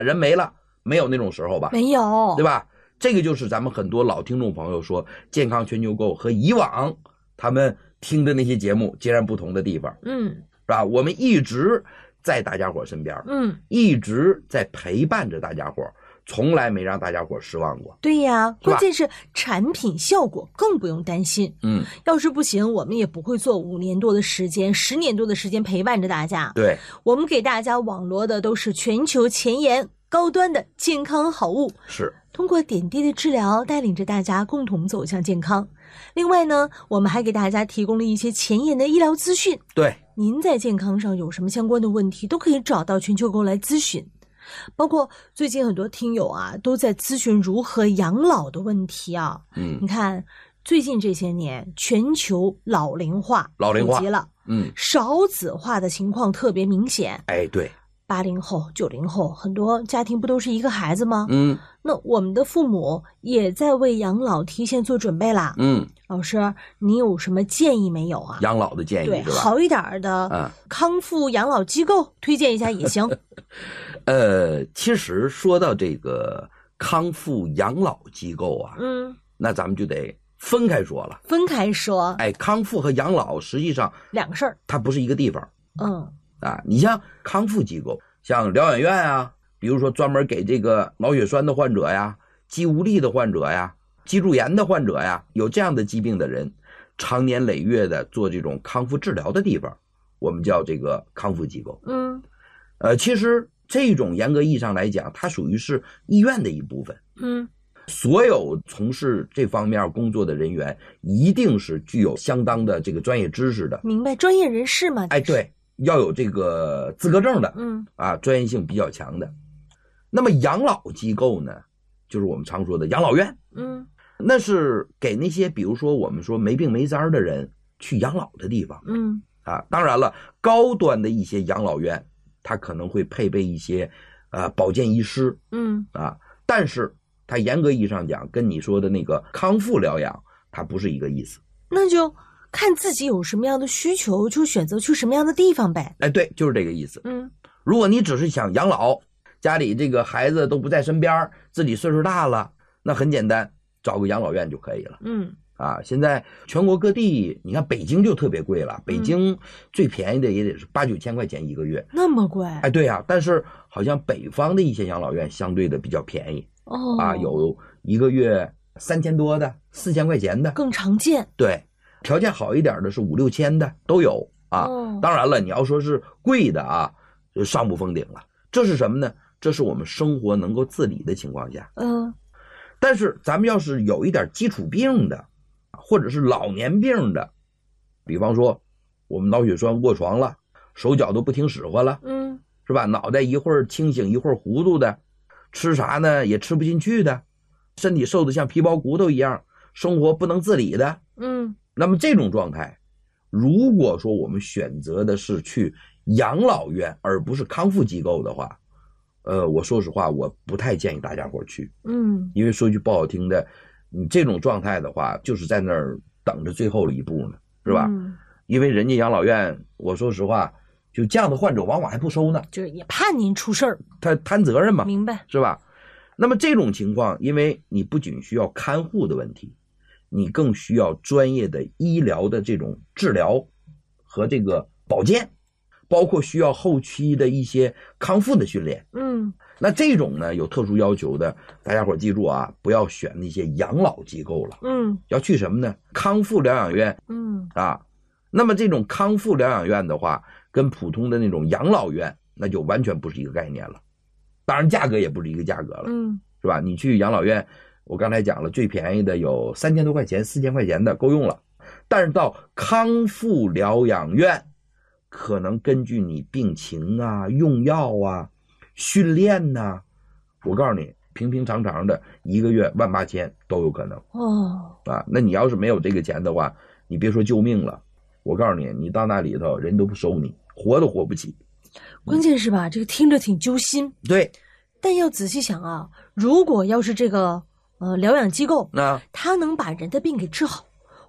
人没了，没有那种时候吧？ 没有， 对吧？这个就是咱们很多老听众朋友说健康全球购和以往他们听的那些节目截然不同的地方，是吧？我们一直在大家伙身边，一直在陪伴着大家伙，从来没让大家伙失望过。 对呀，关键是产品效果更不用担心。要是不行，我们也不会做5年多的时间、10年多的时间陪伴着大家。 对， 我们给大家网罗的都是全球前沿、高端的健康好物， 是通过点滴的治疗，带领着大家共同走向健康。另外呢，我们还给大家提供了一些前沿的医疗资讯。 对， 您在健康上有什么相关的问题，都可以找到全球购来咨询。包括最近很多听友啊，都在咨询如何养老的问题啊。你看最近这些年，全球老龄化普及了，少子化的情况特别明显。 哎，对。 80后、90后，很多家庭不都是一个孩子吗？那我们的父母也在为养老提前做准备啦。老师，你有什么建议没有啊？ 养老的建议对， 是吧？ 好一点的康复养老机构推荐一下也行。 其实说到这个康复养老机构啊，那咱们就得分开说了。 分开说， 哎，康复和养老实际上两个事儿， 它不是一个地方。你像康复机构，像疗养院啊，比如说专门给这个脑血栓的患者呀、肌无力的患者呀、脊柱炎的患者呀，有这样的疾病的人，长年累月的做这种康复治疗的地方，我们叫这个康复机构。其实这种严格意义上来讲，它属于是医院的一部分。所有从事这方面工作的人员一定是具有相当的这个专业知识的。 明白，专业人士嘛。 哎，对，要有这个资格证的，专业性比较强的。那么养老机构呢，就是我们常说的养老院，那是给那些比如说我们说没病没灾的人去养老的地方，当然了，高端的一些养老院，它可能会配备一些保健医师，但是它严格意义上讲，跟你说的那个康复疗养，它不是一个意思。 那就看自己有什么样的需求，就选择去什么样的地方呗。 哎，对，就是这个意思。如果你只是想养老，家里这个孩子都不在身边，自己岁数大了，那很简单，找个养老院就可以了。现在全国各地，你看北京就特别贵了，北京最便宜的也得是8、9千块钱一个月。 那么贵？ 哎，对呀，但是好像北方的一些养老院相对的比较便宜。有一个月3000多的，4千块钱的更常见。 对，条件好一点的是5、6千的都有啊。当然了，你要说是贵的啊，就上不封顶了。这是什么呢？这是我们生活能够自理的情况下。但是咱们要是有一点基础病的，或者是老年病的，比方说我们脑血栓卧床了，手脚都不听使唤了，是吧？脑袋一会儿清醒一会儿糊涂的，吃啥呢也吃不进去的，身体瘦得像皮包骨头一样，生活不能自理的，那么这种状态，如果说我们选择的是去养老院而不是康复机构的话，我说实话，我不太建议大家伙去，因为说句不好听的，你这种状态的话，就是在那儿等着最后的一步呢，是吧？因为人家养老院，我说实话，就这样的患者往往还不收呢， 就是也怕您出事儿， 他摊责任嘛， 明白是吧？那么这种情况，因为你不仅需要看护的问题，你更需要专业的医疗的这种治疗和这个保健，包括需要后期的一些康复的训练。那这种呢有特殊要求的，大家伙记住啊，不要选那些养老机构了，要去什么呢？康复疗养院。那么这种康复疗养院的话，跟普通的那种养老院那就完全不是一个概念了，当然价格也不是一个价格了，是吧？你去养老院，我刚才讲了，最便宜的有3000多块钱、4千块钱的够用了，但是到康复疗养院，可能根据你病情啊、用药啊、训练呐，我告诉你，平平常常的一个月18000都有可能。那你要是没有这个钱的话，你别说救命了，我告诉你，你到那里头人都不收你，活都活不起。 关键是吧，这个听着挺揪心。 对， 但要仔细想啊，如果要是这个疗养机构，它能把人的病给治好，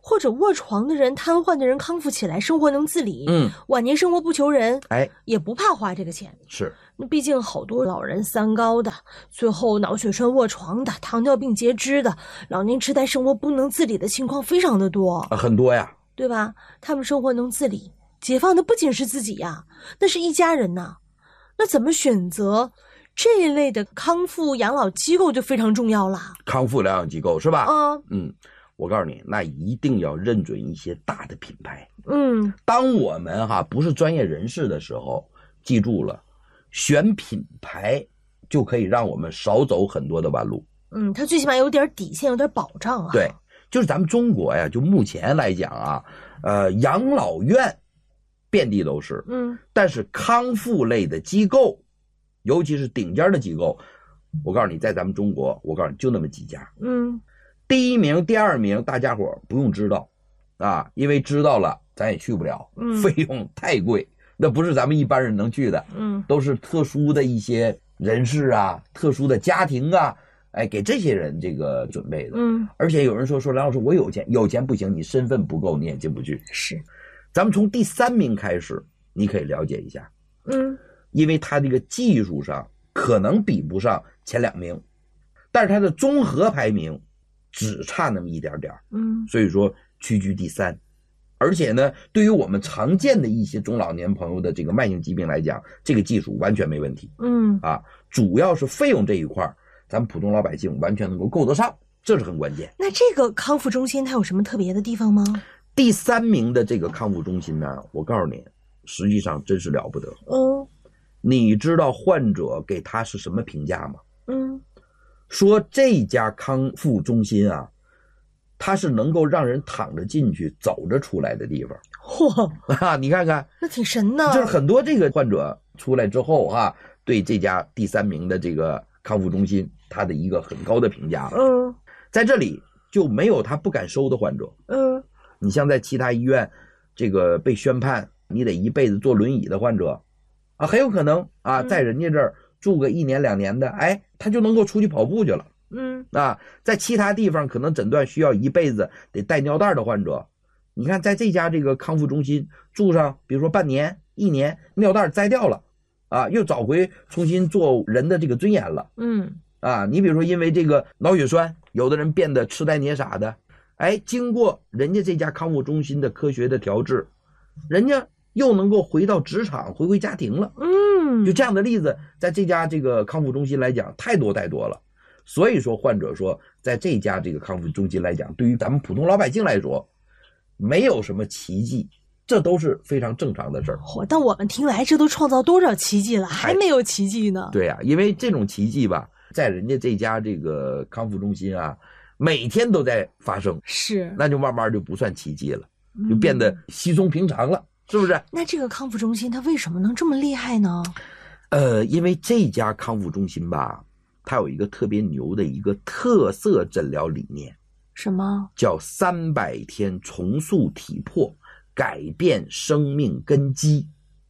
或者卧床的人、瘫痪的人康复起来，生活能自理，晚年生活不求人，也不怕花这个钱。 是， 那毕竟好多老人三高的，最后脑血栓卧床的，糖尿病截肢的，老年痴呆生活不能自理的情况非常的多， 很多呀， 对吧？他们生活能自理，解放的不仅是自己呀，那是一家人呐。那怎么选择这一类的康复养老机构就非常重要了。 康复疗养机构是吧？我告诉你，那一定要认准一些大的品牌。当我们不是专业人士的时候，记住了，选品牌就可以让我们少走很多的弯路。 它最起码有点底线，有点保障啊。 对，就是咱们中国呀，就目前来讲啊，养老院遍地都是。但是康复类的机构，尤其是顶尖的机构，我告诉你，在咱们中国，我告诉你就那么几家。第一名、第二名，大家伙不用知道啊，因为知道了咱也去不了，费用太贵，那不是咱们一般人能去的。都是特殊的一些人士啊，特殊的家庭啊，给这些人这个准备的。而且有人说梁老师，我有钱，有钱不行，你身份不够，你也进不去。 是， 咱们从第3名开始，你可以了解一下。因为它这个技术上可能比不上前2名，但是它的综合排名只差那么一点点。所以说屈居第3。而且呢，对于我们常见的一些中老年朋友的这个慢性疾病来讲，这个技术完全没问题。主要是费用这一块，咱们普通老百姓完全能够够得上，这是很关键。 那这个康复中心它有什么特别的地方吗？ 第3名的这个康复中心呢，我告诉你，实际上真是了不得。你知道患者给他是什么评价吗？说这家康复中心啊，它是能够让人躺着进去走着出来的地方。你看看， 那挺神的。 就是很多这个患者出来之后对这家第3名的这个康复中心他的一个很高的评价。在这里就没有他不敢收的患者。你像在其他医院这个被宣判你得一辈子坐轮椅的患者很有可能在人家这儿住个1年2年的，他就能够出去跑步去了。在其他地方可能诊断需要一辈子得带尿袋的患者，你看在这家这个康复中心住上，比如说半年1年，尿袋摘掉了又找回重新做人的这个尊严了。你比如说因为这个脑血栓，有的人变得痴呆捏傻的，经过人家这家康复中心的科学的调治，人家又能够回到职场，回归家庭了。就这样的例子，在这家这个康复中心来讲，太多太多了。所以说患者说，在这家这个康复中心来讲，对于咱们普通老百姓来说，没有什么奇迹，这都是非常正常的事儿。 但我们听来这都创造多少奇迹了，还没有奇迹呢？ 对因为这种奇迹吧，在人家这家这个康复中心每天都在发生。 是， 那就慢慢就不算奇迹了，就变得稀松平常了，是不是？ 那这个康复中心它为什么能这么厉害呢？ 因为这家康复中心吧，它有一个特别牛的一个特色诊疗理念。 什么？叫 300天重塑体魄，改变生命根基。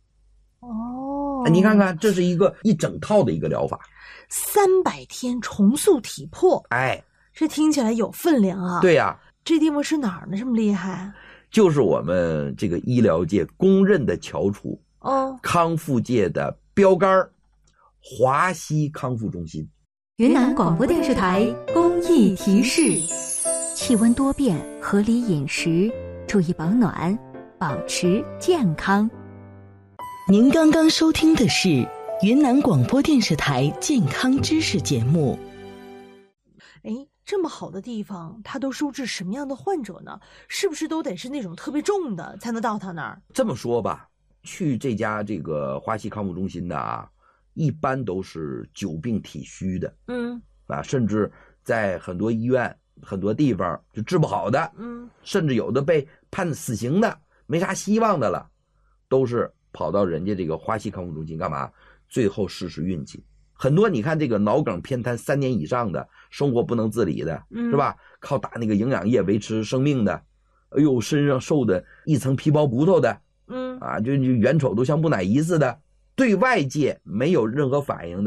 你看看，这是一整套的一个疗法。 300天重塑体魄，这听起来有分量啊。 对呀。 这地方是哪儿呢？这么厉害？ 就是我们这个医疗界公认的翘楚康复界的标杆华西康复中心。 云南广播电视台公益提示：气温多变，合理饮食，注意保暖，保持健康。 您刚刚收听的是云南广播电视台健康知识节目。 这么好的地方，它都收治什么样的患者呢？是不是都得是那种特别重的才能到他那儿？ 这么说吧，去这家这个华西康复中心的一般都是久病体虚的。甚至在很多医院很多地方就治不好的。甚至有的被判死刑的，没啥希望的了，都是跑到人家这个华西康复中心干嘛？最后试试运气。很多你看这个脑梗偏瘫3年以上的，生活不能自理的，是吧？靠打那个营养液维持生命的，身上瘦的一层皮包骨头的，就眼瞅都像木乃伊似的，对外界没有任何反应的，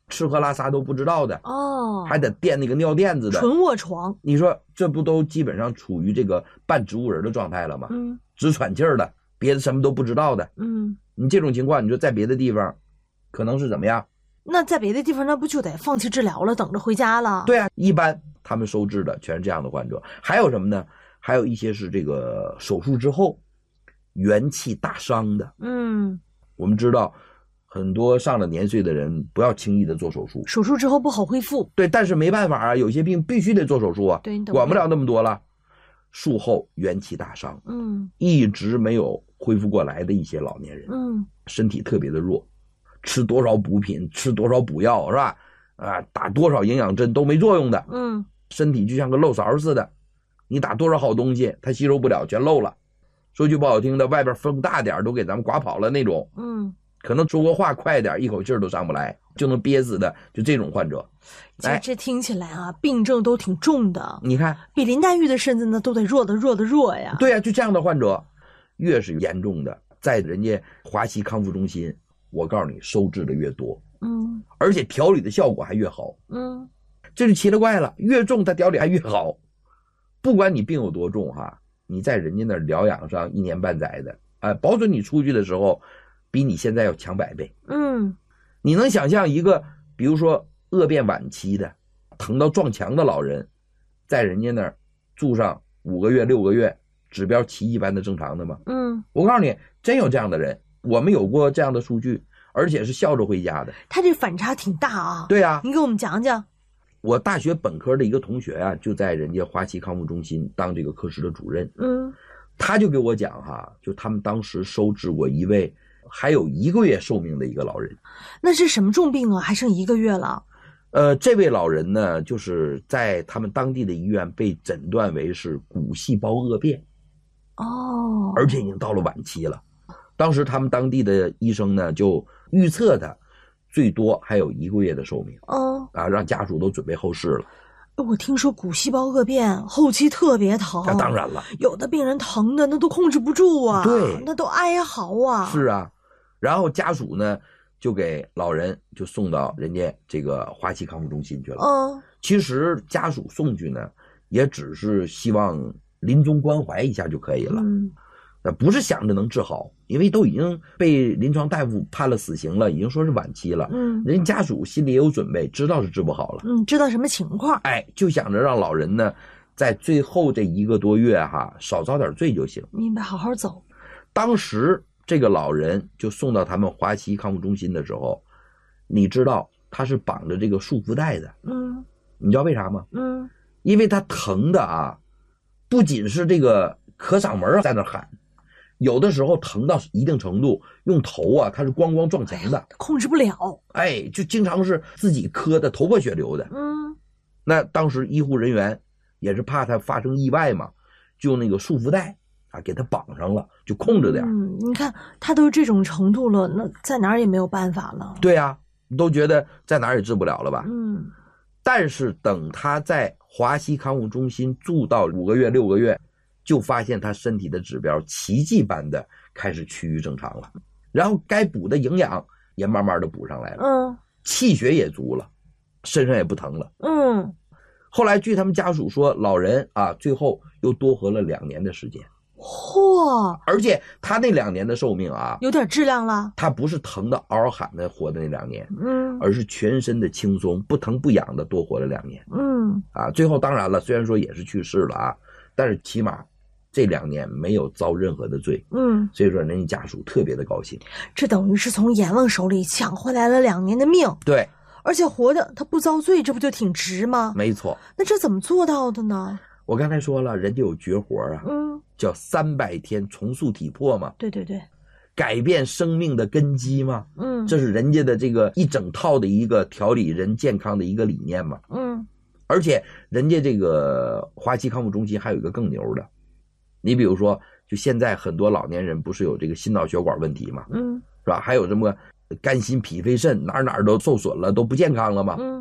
吃喝拉撒都不知道的，还得垫那个尿垫子的纯卧床。 你说这不都基本上处于这个半植物人的状态了吗？只喘气儿的，别的什么都不知道的。你这种情况，你说在别的地方可能是怎么样？ 那在别的地方那不就得放弃治疗了，等着回家了？ 对啊，一般他们收治的全是这样的患者。还有什么呢？还有一些是这个手术之后元气大伤的。我们知道很多上了年岁的人不要轻易的做手术， 手术之后不好恢复。 对，但是没办法啊，有些病必须得做手术啊， 对， 管不了那么多了。术后元气大伤，一直没有恢复过来的一些老年人，身体特别的弱，吃多少补品，吃多少补药，是吧？打多少营养针都没作用的，身体就像个漏勺似的，你打多少好东西，它吸收不了，全漏了。说句不好听的，外边风大点都给咱们刮跑了那种，可能说过话快点，一口气都上不来，就能憋死的，就这种患者。 这听起来啊，病症都挺重的。 你看， 比林黛玉的身子呢，都得弱呀。 对呀，就这样的患者，越是严重的，在人家华西康复中心，我告诉你，收治的越多，而且调理的效果还越好，这就奇了怪了，越重他调理还越好。不管你病有多重哈，你在人家那儿疗养上1年半载的，保准你出去的时候，比你现在要强100倍。你能想象一个，比如说恶变晚期的，疼到撞墙的老人，在人家那儿住上5个月、6个月，指标奇迹般的正常的吗？我告诉你，真有这样的人，我们有过这样的数据，而且是笑着回家的。 他这反差挺大啊。 对啊， 你给我们讲讲。 我大学本科的一个同学啊，就在人家华西康复中心当这个科室的主任。他就给我讲哈，就他们当时收治过一位还有1个月寿命的一个老人。 那是什么重病啊？还剩1个月了？ 这位老人呢，就是在他们当地的医院被诊断为是骨细胞恶变。而且已经到了晚期了。当时他们当地的医生呢，就预测他最多还有1个月的寿命。让家属都准备后事了。 我听说骨细胞恶变后期特别疼。 那当然了， 有的病人疼的那都控制不住啊。 对， 那都哀嚎啊。 是啊，然后家属呢就给老人就送到人家这个华西康复中心去了。其实家属送去呢，也只是希望临终关怀一下就可以了。不是想着能治好，因为都已经被临床大夫判了死刑了，已经说是晚期了。人家属心里也有准备，知道是治不好了。 知道什么情况。 就想着让老人呢，在最后这1个多月少遭点罪就行。 明白，好好走。 当时这个老人就送到他们华西康复中心的时候，你知道他是绑着这个束缚带的。你知道为啥吗？因为他疼的不仅是这个咳嗓门在那喊。有的时候疼到一定程度，用头他是咣咣撞墙的， 控制不了。 就经常是自己磕的头破血流的。那当时医护人员也是怕他发生意外嘛，就用那个束缚带给他绑上了，就控制点。 你看他都这种程度了，那在哪儿也没有办法了。 对啊，你都觉得在哪儿也治不了了吧？但是等他在华西康复中心住到5个月、6个月。就发现他身体的指标奇迹般的开始趋于正常了，然后该补的营养也慢慢的补上来了，气血也足了，身上也不疼了。后来据他们家属说，老人最后又多活了2年的时间。而且他那2年的寿命有点质量了。 他不是疼的嗷嗷喊的活的那2年，而是全身的轻松，不疼不痒的多活了2年。最后当然了，虽然说也是去世了但是起码这2年没有遭任何的罪。所以说人家家属特别的高兴。 这等于是从阎王手里抢回来了2年的命。 对， 而且活的他不遭罪，这不就挺值吗？ 没错。 那这怎么做到的呢？ 我刚才说了，人家有绝活叫300天重塑体魄嘛。 对， 改变生命的根基嘛。这是人家的这个一整套的一个调理人健康的一个理念嘛。而且人家这个华西康复中心还有一个更牛的，你比如说就现在很多老年人不是有这个心脑血管问题嘛，是吧？还有这么肝心脾肺肾哪儿都受损了，都不健康了嘛。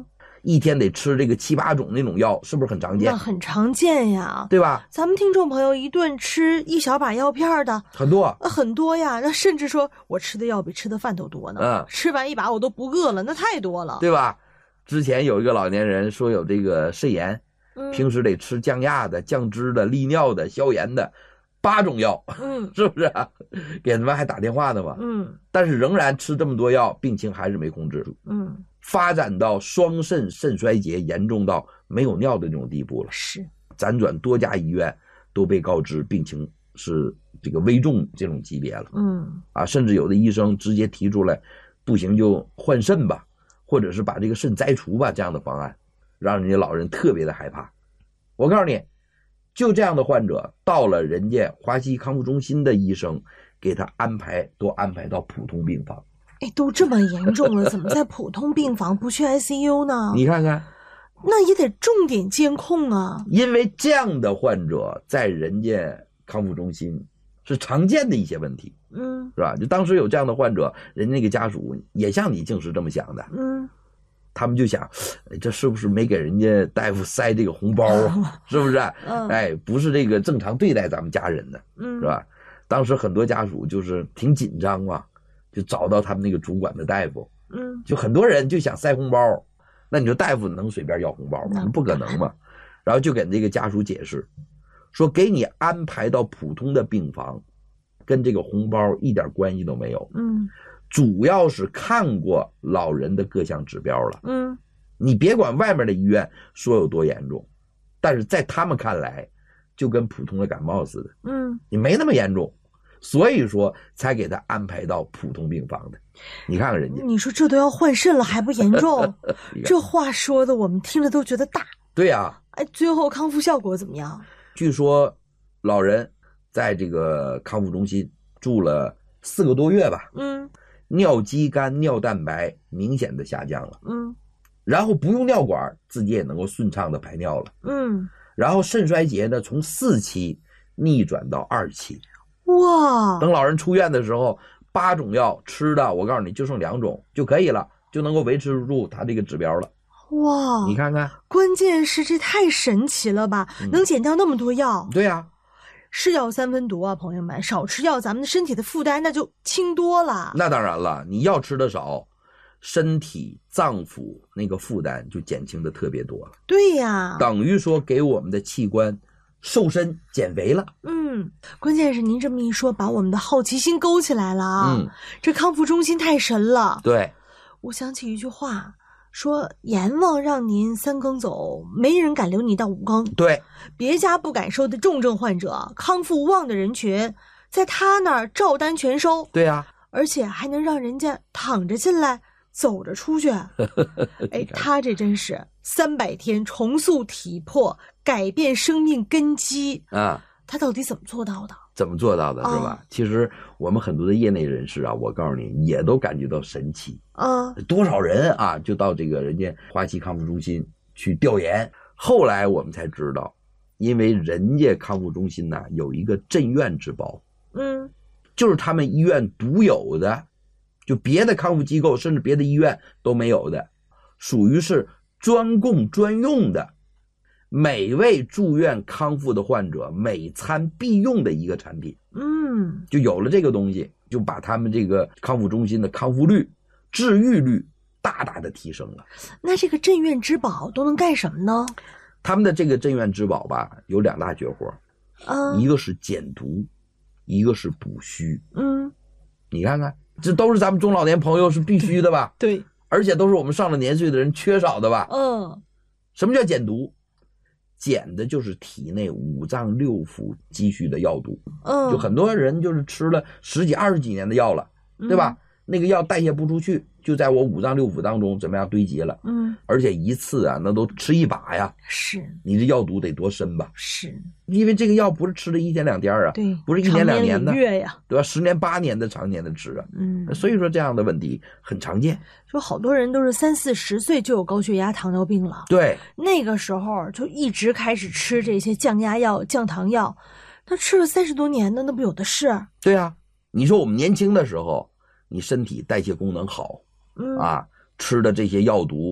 一天得吃这个7、8种那种药，是不是很常见？ 那很常见呀， 对吧？ 咱们听众朋友一顿吃一小把药片的很多， 很多呀。那甚至说我吃的药比吃的饭都多呢，吃完一把我都不饿了，那太多了， 对吧？之前有一个老年人说有这个肾炎，平时得吃降压的、降脂的、利尿的、消炎的8种药，是不是啊？给他们还打电话呢嘛，但是仍然吃这么多药，病情还是没控制住，发展到双肾肾衰竭，严重到没有尿的这种地步了。 是， 辗转多家医院都被告知病情是这个危重这种级别了，甚至有的医生直接提出来，不行就换肾吧，或者是把这个肾摘除吧，这样的方案，让人家老人特别的害怕。我告诉你，就这样的患者到了人家华西康复中心的医生给他安排到普通病房。 哎，都这么严重了，怎么在普通病房不去 ICU 呢？ 你看看， 那也得重点监控啊。 因为这样的患者在人家康复中心是常见的一些问题，是吧？就当时有这样的患者，人家那个家属也像你竟是这么想的，他们就想，这是不是没给人家大夫塞这个红包啊？是不是？不是这个正常对待咱们家人的，是吧？当时很多家属就是挺紧张嘛，就找到他们那个主管的大夫，就很多人就想塞红包，那你说大夫能随便要红包吗？不可能嘛。然后就给这个家属解释，说给你安排到普通的病房，跟这个红包一点关系都没有，主要是看过老人的各项指标了，你别管外面的医院说有多严重，但是在他们看来就跟普通的感冒似的，你没那么严重，所以说才给他安排到普通病房的。你看看人家， 你说这都要换肾了还不严重？这话说的我们听了都觉得大。 对呀， 最后康复效果怎么样？ 据说老人在这个康复中心住了4个多月吧，尿肌酐、尿蛋白明显的下降了，然后不用尿管自己也能够顺畅的排尿了，然后肾衰竭呢从4期逆转到2期。 哇！ 等老人出院的时候，8种药吃的，我告诉你就剩2种就可以了，就能够维持住他这个指标了。 哇！ 你看看， 关键是这太神奇了吧，能减掉那么多药。 对呀， 是药3分毒啊，朋友们，少吃药咱们的身体的负担那就轻多了。 那当然了，你药吃的少，身体脏腑那个负担就减轻的特别多了。 对呀， 等于说给我们的器官瘦身减肥了。 关键是您这么一说，把我们的好奇心勾起来了啊。这康复中心太神了。 对， 我想起一句话，说阎王让您3更走，没人敢留你到5更。 对， 别家不敢收的重症患者，康复无望的人群，在他那儿照单全收。 对呀， 而且还能让人家躺着进来，走着出去。他这真是300天重塑体魄，改变生命根基啊！他到底怎么做到的？ 怎么做到的，是吧？其实我们很多的业内人士啊，我告诉你，也都感觉到神奇啊！多少人啊，就到这个人家华西康复中心去调研。后来我们才知道，因为人家康复中心呢有一个镇院之宝，就是他们医院独有的，就别的康复机构甚至别的医院都没有的，属于是专供专用的，每位住院康复的患者每餐必用的一个产品。就有了这个东西，就把他们这个康复中心的康复率、治愈率大大的提升了。 那这个镇院之宝都能干什么呢？ 他们的这个镇院之宝吧，有2大绝活，一个是减毒，一个是补虚。你看看，这都是咱们中老年朋友是必须的吧？ 对， 而且都是我们上了年岁的人缺少的吧？什么叫减毒？减的就是体内5脏6腑积蓄的药毒。就很多人就是吃了10几20几年的药了，对吧？那个药代谢不出去，就在我5脏6腑当中怎么样堆积了。而且一次啊，那都吃1把呀。 是， 你这药毒得多深吧？ 是， 因为这个药不是吃了1天2天啊， 对， 不是1年2年的， 月呀， 对吧？10年8年的常年的吃啊。所以说这样的问题很常见。 说好多人都是30、40岁就有高血压、糖尿病了。 对， 那个时候就一直开始吃这些降压药、降糖药，他吃了30多年的，那不有的是。 对啊，你说我们年轻的时候，你身体代谢功能好，吃的这些药毒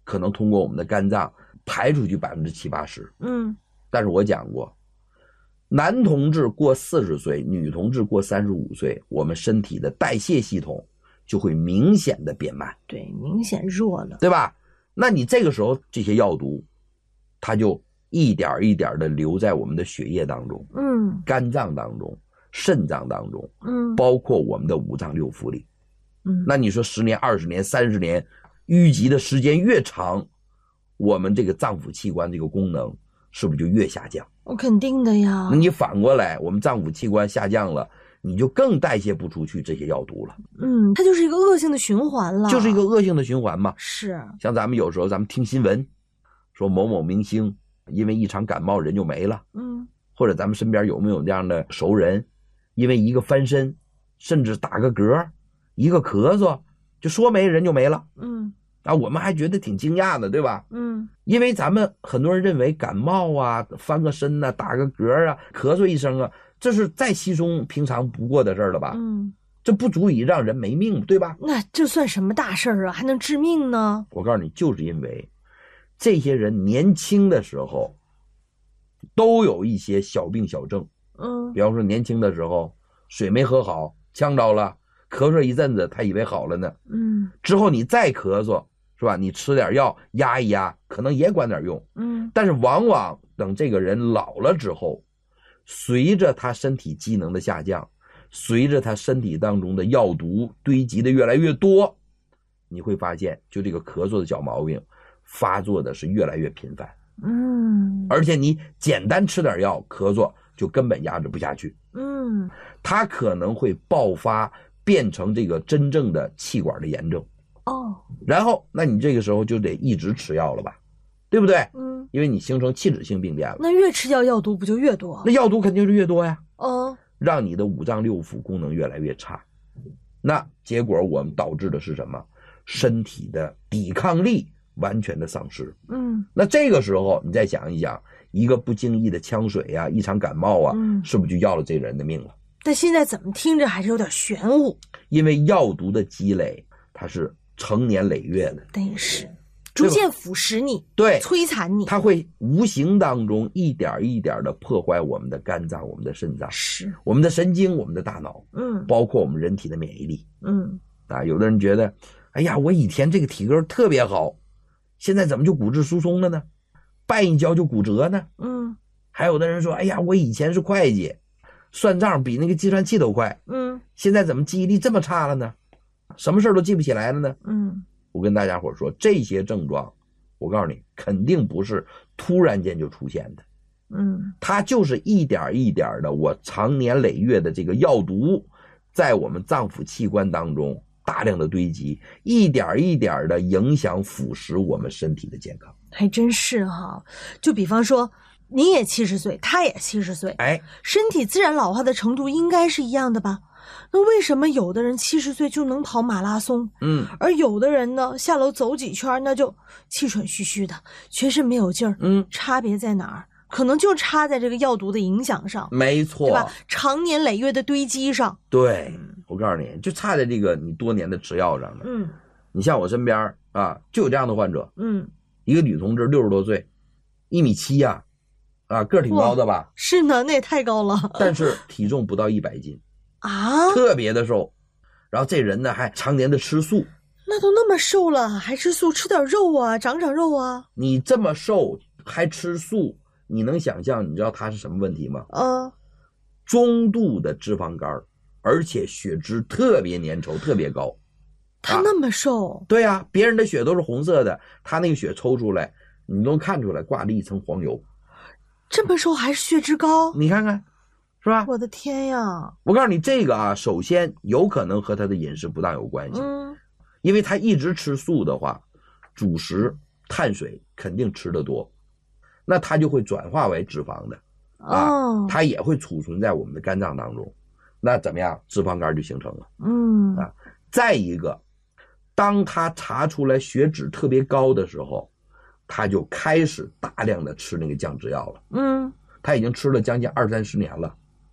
可能通过我们的肝脏排出去70%、80%。但是我讲过，男同志过40岁，女同志过35岁，我们身体的代谢系统就会明显的变慢， 对，明显弱了， 对吧？那你这个时候这些药毒，它就一点一点的留在我们的血液当中，肝脏当中、肾脏当中，包括我们的五脏六腑里。那你说10年、20年、30年，淤积的时间越长，我们这个脏腑器官这个功能是不是就越下降？ 肯定的呀。 那你反过来，我们脏腑器官下降了，你就更代谢不出去这些药毒了。 它就是一个恶性的循环了。 就是一个恶性的循环嘛。 是。 像咱们有时候咱们听新闻，说某某明星因为一场感冒人就没了。或者咱们身边有没有这样的熟人，因为一个翻身，甚至打个嗝，一个咳嗽，就说没人就没了。我们还觉得挺惊讶的，对吧？因为咱们很多人认为感冒啊、翻个身啊、打个嗝啊、咳嗽一声啊，这是再稀松平常不过的事了吧？这不足以让人没命，对吧？ 那这算什么大事啊？还能致命呢？ 我告诉你，就是因为这些人年轻的时候都有一些小病小症。比方说年轻的时候水没喝好，呛着了，咳嗽一阵子，他以为好了呢。之后你再咳嗽，是吧？你吃点药压一压，可能也管点用。但是往往等这个人老了之后，随着他身体机能的下降，随着他身体当中的药毒堆积的越来越多，你会发现就这个咳嗽的小毛病发作的是越来越频繁。而且你简单吃点药，咳嗽就根本压制不下去。它可能会爆发变成这个真正的气管的炎症。然后那你这个时候就得一直吃药了吧，对不对？因为你形成器质性病变了。 那越吃药药毒不就越多？ 那药毒肯定是越多呀。让你的五脏六腑功能越来越差。那结果我们导致的是什么？身体的抵抗力完全的丧失。那这个时候你再想一想，一个不经意的呛水啊，一场感冒啊，是不是就要了这个人的命了？ 但现在怎么听着还是有点玄乎。 因为药毒的积累它是成年累月的， 但也是逐渐腐蚀你， 对， 摧残你， 它会无形当中一点一点的破坏我们的肝脏、我们的肾脏， 是我们的神经、我们的大脑，包括我们人体的免疫力。有的人觉得，哎呀，我以前这个体格特别好，现在怎么就骨质疏松了呢？绊一跤就骨折呢？还有的人说，哎呀，我以前是会计，算账比那个计算器都快，现在怎么记忆力这么差了呢？什么事都记不起来了呢？我跟大家伙说，这些症状，我告诉你，肯定不是突然间就出现的。它就是一点一点的，我长年累月的这个药毒，在我们脏腑器官当中大量的堆积，一点一点的影响腐蚀我们身体的健康。 还真是哈。就比方说，你也70岁，他也70岁，身体自然老化的程度应该是一样的吧？那为什么有的人70岁就能跑马拉松，而有的人呢，下楼走几圈那就气喘吁吁的，全身没有劲儿？差别在哪儿？可能就差在这个药毒的影响上。 没错， 对吧？长年累月的堆积上。 对，我告诉你，就差在这个你多年的吃药上了。你像我身边啊，就有这样的患者。一个女同志60多岁，1.7米呀，个儿挺高的吧？ 是呢，那也太高了。 但是体重不到100斤啊， 特别的瘦。然后这人呢还常年的吃素。 那都那么瘦了还吃素，吃点肉啊，长长肉啊。 你这么瘦还吃素，你能想象你知道他是什么问题吗？中度的脂肪肝，而且血脂特别粘稠，特别高。 他那么瘦？ 对啊，别人的血都是红色的，他那个血抽出来你都看出来挂了一层黄油。 这么瘦还是血脂高？ 你看看是吧？ 我的天呀！ 我告诉你，这个首先有可能和他的饮食不当有关系。因为他一直吃素的话，主食碳水肯定吃得多，那它就会转化为脂肪的它也会储存在我们的肝脏当中，那怎么样？脂肪肝就形成了。再一个，当他查出来血脂特别高的时候，他就开始大量的吃那个降脂药了。他已经吃了将近20-30年了，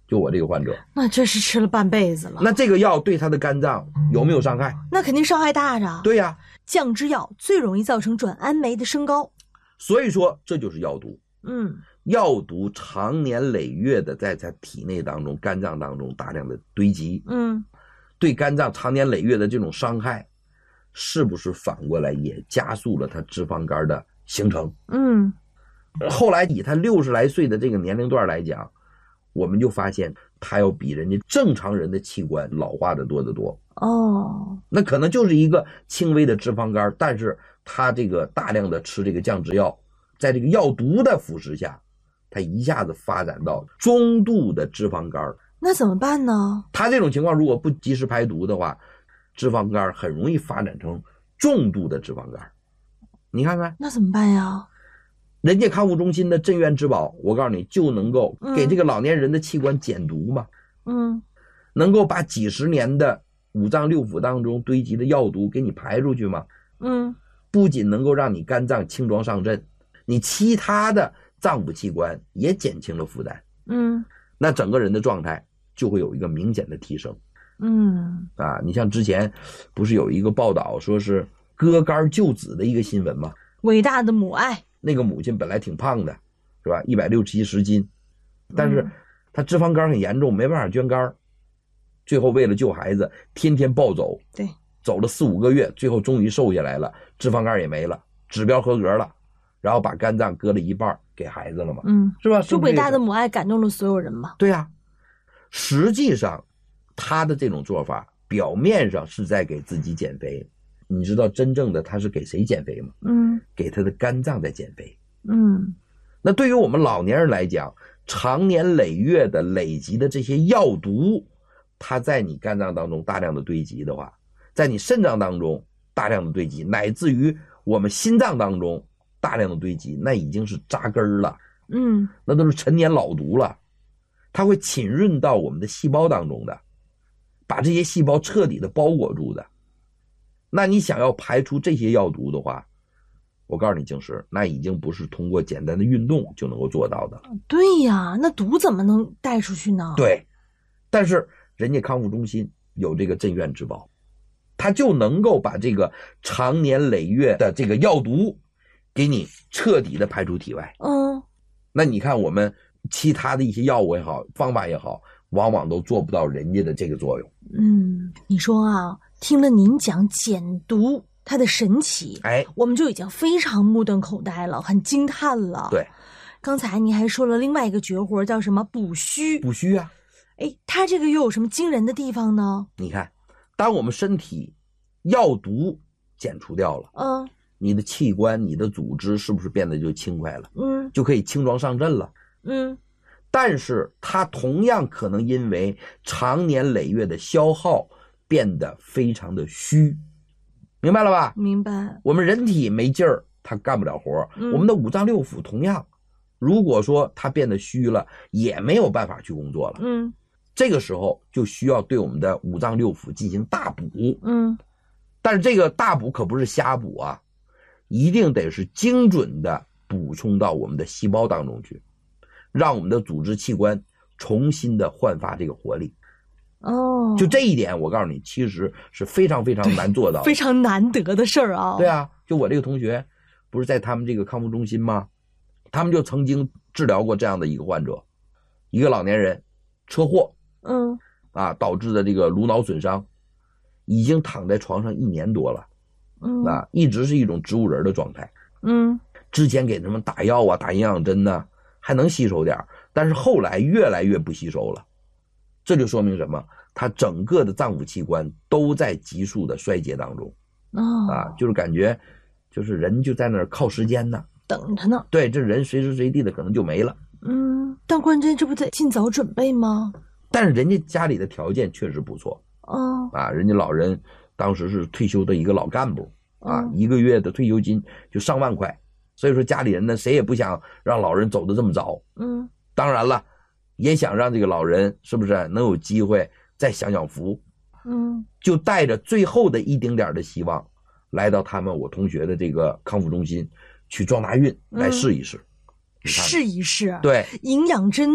就我这个患者， 那这是吃了半辈子了。 那这个药对他的肝脏有没有伤害？ 那肯定伤害大着。 对呀， 降脂药最容易造成转氨酶的升高， 所以说这就是药毒。 嗯， 药毒长年累月的在体内当中、肝脏当中大量的堆积，对肝脏长年累月的这种伤害，是不是反过来也加速了它脂肪肝的形成？后来以他60来岁的这个年龄段来讲，我们就发现他要比人家正常人的器官老化的多得多。那可能就是一个轻微的脂肪肝，但是他这个大量的吃这个降脂药，在这个药毒的腐蚀下，他一下子发展到中度的脂肪肝。 那怎么办呢？ 他这种情况如果不及时排毒的话，脂肪肝很容易发展成重度的脂肪肝。你看看， 那怎么办呀？ 人家康复中心的镇院之宝，我告诉你，就能够给这个老年人的器官减毒嘛。能够把几十年的五脏六腑当中堆积的药毒给你排出去嘛。不仅能够让你肝脏轻装上阵，你其他的脏腑器官也减轻了负担。那整个人的状态就会有一个明显的提升。你像之前不是有一个报道说是割肝救子的一个新闻吗？ 伟大的母爱。 那个母亲本来挺胖的，是吧？160、70斤，但是她脂肪肝很严重，没办法捐肝，最后为了救孩子，天天暴走， 对， 走了4、5个月，最后终于瘦下来了，脂肪肝也没了，指标合格了，然后把肝脏割了一半给孩子了嘛，是吧？ 就伟大的母爱感动了所有人嘛。 对呀，实际上他的这种做法表面上是在给自己减肥，你知道真正的他是给谁减肥吗？给他的肝脏在减肥。那对于我们老年人来讲，长年累月的累积的这些药毒，它在你肝脏当中大量的堆积的话，在你肾脏当中大量的堆积，乃至于我们心脏当中大量的堆积，那已经是扎根了。那都是陈年老毒了，它会侵润到我们的细胞当中的，把这些细胞彻底的包裹住的。那你想要排除这些药毒的话，我告诉你，静石，那已经不是通过简单的运动就能够做到的。 对呀，那毒怎么能带出去呢？ 对，但是人家康复中心有这个镇院之宝，它就能够把这个长年累月的这个药毒给你彻底的排出体外。那你看我们其他的一些药物也好，方法也好，往往都做不到人家的这个作用。 你说啊，听了您讲减毒它的神奇，我们就已经非常目瞪口呆了，很惊叹了。 对， 刚才您还说了另外一个绝活，叫什么补虚？ 补虚啊。 它这个又有什么惊人的地方呢？ 你看，当我们身体药毒减除掉了，你的器官、你的组织是不是变得就轻快了？就可以轻装上阵了。但是它同样可能因为长年累月的消耗变得非常的虚，明白了吧？ 明白。 我们人体没劲儿，它干不了活，我们的五脏六腑同样，如果说它变得虚了，也没有办法去工作了。这个时候就需要对我们的五脏六腑进行大补。但是这个大补可不是瞎补啊，一定得是精准的补充到我们的细胞当中去，让我们的组织器官重新的焕发这个活力。就这一点我告诉你，其实是非常非常难做到的， 非常难得的事儿啊。 对啊，就我这个同学不是在他们这个康复中心吗？他们就曾经治疗过这样的一个患者，一个老年人车祸导致的这个颅脑损伤，已经躺在床上1年多了，一直是一种植物人的状态。之前给他们打药啊，打营养针呢，还能吸收点，但是后来越来越不吸收了。这就说明什么？他整个的脏腑器官都在急速的衰竭当中。就是感觉就是人就在那儿靠时间呢， 等着呢。 对，这人随时随地的可能就没了。 但关键这不得尽早准备吗？ 但是人家家里的条件确实不错。人家老人当时是退休的一个老干部，1个月的退休金就上万块，所以说家里人呢谁也不想让老人走得这么早。当然了，也想让这个老人是不是能有机会再享享福。就带着最后的一丁点的希望，来到我同学的这个康复中心去撞大运，来试一试。 试一试。 对， 营养针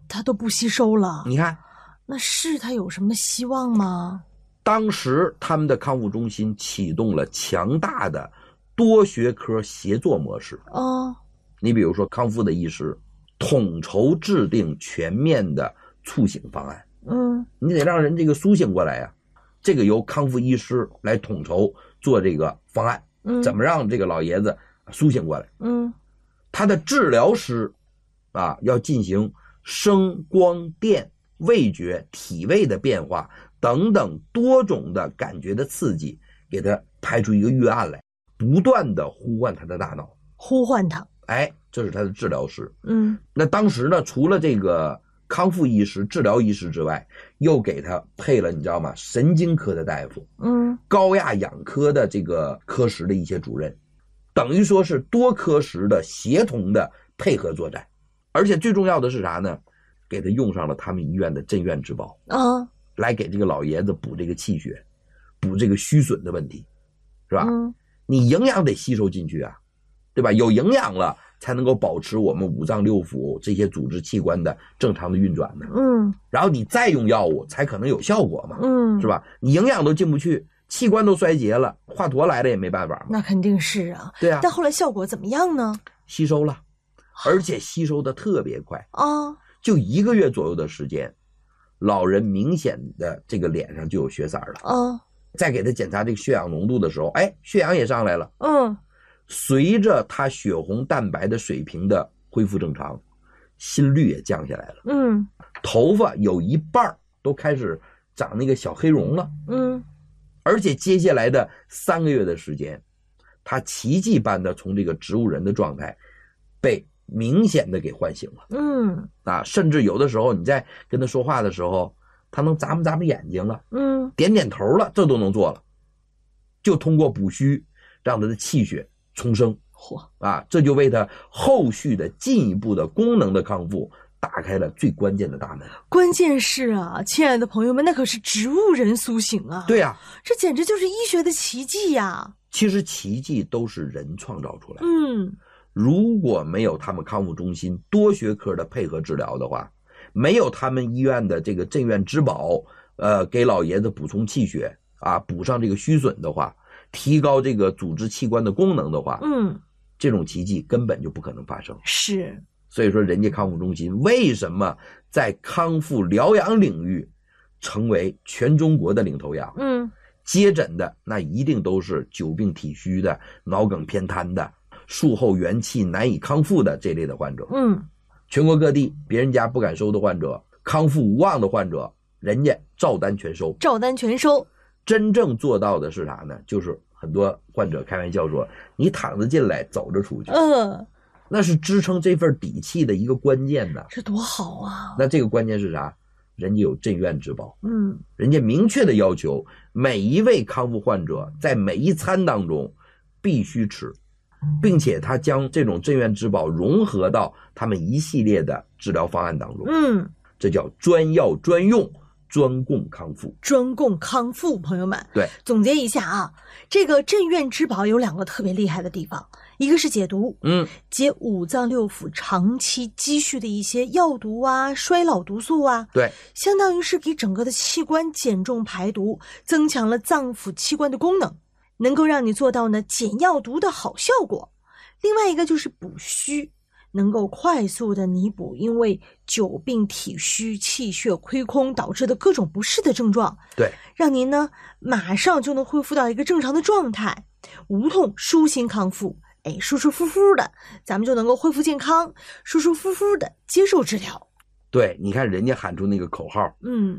它都不吸收了。 你看， 那是它有什么希望吗？ 当时他们的康复中心启动了强大的多学科协作模式。你比如说康复的医师统筹制定全面的促醒方案。你得让人这个苏醒过来呀，这个由康复医师来统筹做这个方案。怎么让这个老爷子苏醒过来？他的治疗师啊，要进行声光电味觉体味的变化等等多种的感觉的刺激，给他排出一个预案来，不断的呼唤他的大脑， 呼唤他。 这是他的治疗师。那当时呢，除了这个康复医师、治疗医师之外，又给他配了你知道吗？神经科的大夫，高亚氧科的这个科室的一些主任，等于说是多科室的协同的配合作战。而且最重要的是啥呢？给他用上了他们医院的镇院之宝来给这个老爷子补这个气血，补这个虚损的问题，是吧？你营养得吸收进去啊，对吧？有营养了才能够保持我们五脏六腑这些组织器官的正常的运转呢。然后你再用药物才可能有效果嘛。是吧？你营养都进不去，器官都衰竭了，华佗来了也没办法嘛。 那肯定是啊。 对啊。 但后来效果怎么样呢？ 吸收了，而且吸收的特别快就1个月左右的时间，老人明显的这个脸上就有血色了再给他检查这个血氧浓度的时候，血氧也上来了。随着他血红蛋白的水平的恢复正常，心率也降下来了。头发有一半都开始长那个小黑绒了。而且接下来的3个月的时间，他奇迹般的从这个植物人的状态被明显的给唤醒了。甚至有的时候你在跟他说话的时候，他能眨巴眼睛了，点点头了，这都能做了。就通过补虚让他的气血重生。这就为他后续的进一步的功能的康复打开了最关键的大门。 关键是啊，亲爱的朋友们，那可是植物人苏醒啊。 对啊， 这简直就是医学的奇迹呀。 其实奇迹都是人创造出来的。如果没有他们康复中心多学科的配合治疗的话，没有他们医院的这个镇院之宝给老爷子补充气血补上这个虚损的话，提高这个组织器官的功能的话，这种奇迹根本就不可能发生。 是。 所以说人家康复中心为什么在康复疗养领域成为全中国的领头羊？接诊的那一定都是久病体虚的、脑梗偏瘫的、术后元气难以康复的这类的患者。全国各地别人家不敢收的患者，康复无望的患者，人家照单全收。 照单全收。 真正做到的是啥呢？就是很多患者开玩笑说，你躺着进来走着出去。那是支撑这份底气的一个关键呢。 这多好啊。 那这个关键是啥？人家有镇院之宝。人家明确的要求每一位康复患者在每一餐当中必须吃，并且他将这种镇院之宝融合到他们一系列的治疗方案当中。这叫专药专用专供康复。 专供康复，朋友们。 对， 总结一下啊，这个镇院之宝有2个特别厉害的地方，一个是解毒，解五脏六腑长期积蓄的一些药毒衰老毒素对， 相当于是给整个的器官减重排毒，增强了脏腑器官的功能，能够让你做到呢减药毒的好效果。另外一个就是补虚，能够快速的弥补因为久病体虚、气血亏空导致的各种不适的症状。 对， 让您呢马上就能恢复到一个正常的状态，无痛舒心康复。舒舒服服的，咱们就能够恢复健康，舒舒服服的接受治疗。 对，你看人家喊出那个口号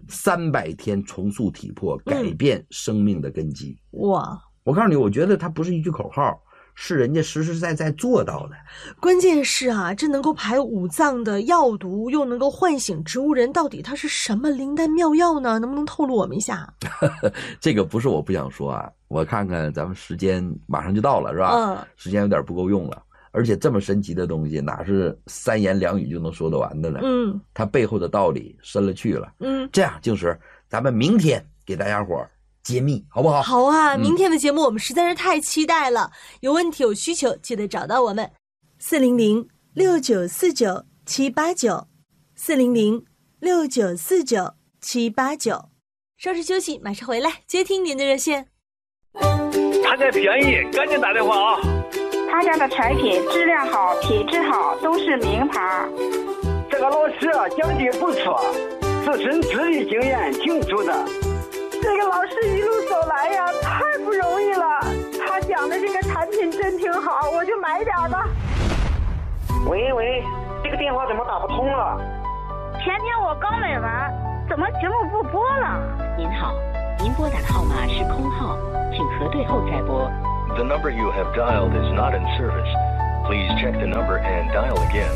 ，300天重塑体魄，改变生命的根基。 哇！ 我告诉你，我觉得它不是一句口号，是人家实实在在做到的。 关键是啊，这能够排五脏的药毒，又能够唤醒植物人，到底它是什么灵丹妙药呢？能不能透露我们一下？ 这个不是我不想说啊，我看看咱们时间马上就到了，是吧？时间有点不够用了。而且这么神奇的东西，哪是3言2语就能说得完的呢？它背后的道理深了去了。这样静时，咱们明天给大家伙揭秘，好不好？ 好啊，明天的节目我们实在是太期待了。有问题有需求，记得找到我们，4006949-789 400-6949-789。稍事休息，马上回来接听您的热线。 他家便宜，赶紧打电话啊！ 他家的产品质量好，品质好，都是名牌。 这个老师讲的不错，自身资历经验挺足的。 这个老师一路走来呀，太不容易了。他讲的这个产品真挺好，我就买点吧。 喂，这个电话怎么打不通了？ 前天我刚买完，怎么节目不播了？ 您好，您拨打的号码是空号，请核对后再拨。 The number you have dialed is not in service. Please check the number and dial again.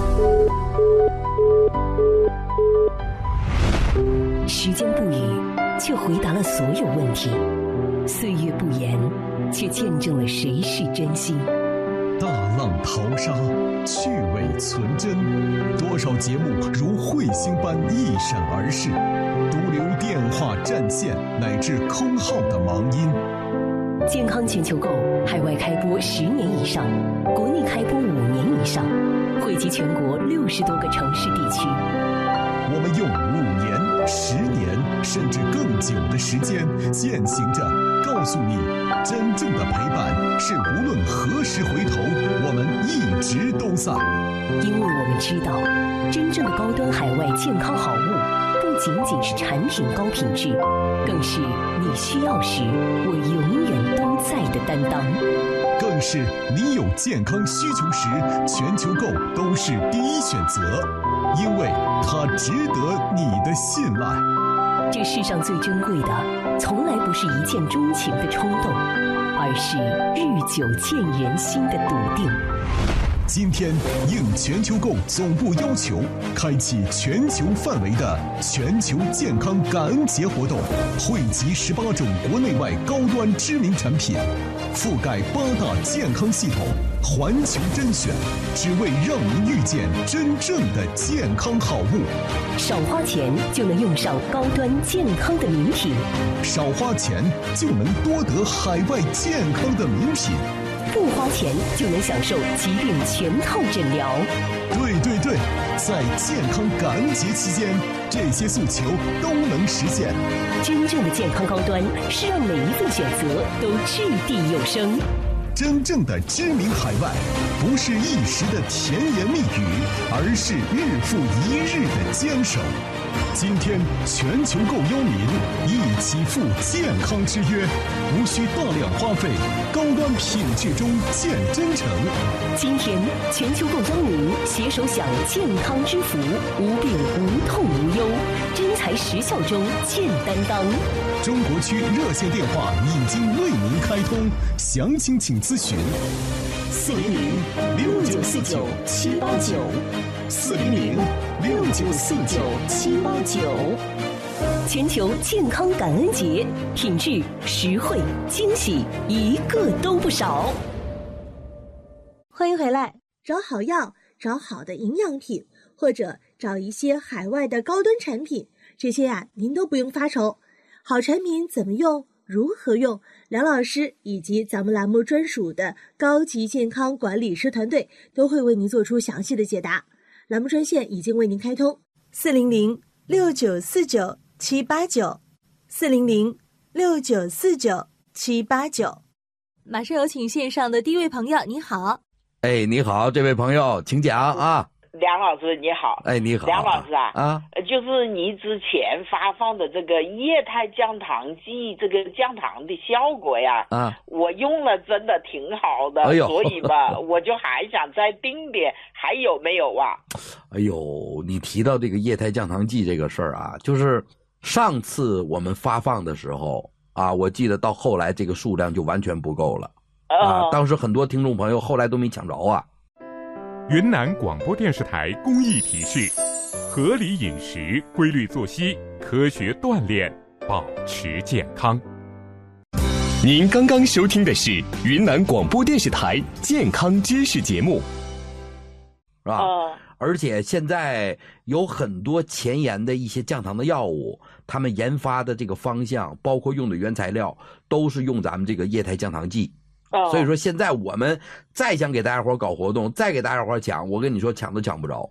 时间不语，却回答了所有问题；岁月不言，却见证了谁是真心。 大浪淘沙，趣味存真，多少节目如彗星般一闪而逝，独留电话占线乃至空号的忙音。 健康全球购海外开播10年以上，国内开播5年以上，惠及全国60多个城市地区。 我们用5年、10年甚至更久的时间，践行着告诉你，真正的陪伴是无论何时回头，我们一直都在。 因为我们知道，真正的高端海外健康好物，不仅仅是产品高品质，更是你需要时我永远都在的担当， 更是你有健康需求时，全球购都是第一选择，因为它值得你的信赖。 这世上最珍贵的，从来不是一见钟情的冲动，而是日久见人心的笃定。 今天应全球购总部要求，开启全球范围的全球健康感恩节活动，汇集18种国内外高端知名产品，覆盖8大健康系统，环球甄选，只为让您遇见真正的健康好物。 少花钱就能用上高端健康的名品， 少花钱就能多得海外健康的名品， 不花钱就能享受疾病全套诊疗。 对，在健康感恩节期间，这些诉求都能实现。 真正的健康高端是让每一份选择都掷地有声。 真正的知名海外，不是一时的甜言蜜语，而是日复一日的坚守。今天全球购邀您一起赴健康之约，无需大量花费，高端品质中见真诚。 今天全球购邀您携手享健康之福，无病无痛无忧，真材实效中见担当。 中国区热线电话已经为您开通，详情请咨询 400-6949-789，400-6949-789。全球健康感恩节，品质、实惠、惊喜，一个都不少。 欢迎回来，找好药，找好的营养品，或者找一些海外的高端产品，这些您都不用发愁。好产品怎么用，如何用，梁老师以及咱们栏目专属的高级健康管理师团队都会为您做出详细的解答。栏目专线已经为您开通，400-6949-789， 400-6949-789。马上有请线上的第一位朋友，你好。 你好，这位朋友，请讲啊。 梁老师你好。 你好。 梁老师就是你之前发放的这个液态降糖剂，这个降糖的效果呀，我用了真的挺好的，所以吧，我就还想再订点，还有没有啊？ 你提到这个液态降糖剂这个事儿啊，就是上次我们发放的时候我记得到后来这个数量就完全不够了当时很多听众朋友后来都没抢着啊。 云南广播电视台公益提示：合理饮食、规律作息、科学锻炼，保持健康。 您刚刚收听的是云南广播电视台健康知识节目， 是吧？而且现在有很多前沿的一些降糖的药物，他们研发的这个方向，包括用的原材料，都是用咱们这个液态降糖剂。所以说现在我们再想给大家伙搞活动，再给大家伙抢，我跟你说抢都抢不着。